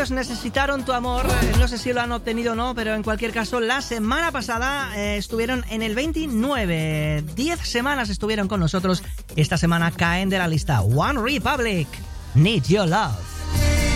ellos necesitaron tu amor. No sé si lo han obtenido o no, pero en cualquier caso, la semana pasada estuvieron en el 29. 10 semanas estuvieron con nosotros. Esta semana caen de la lista. One Republic, Need Your Love.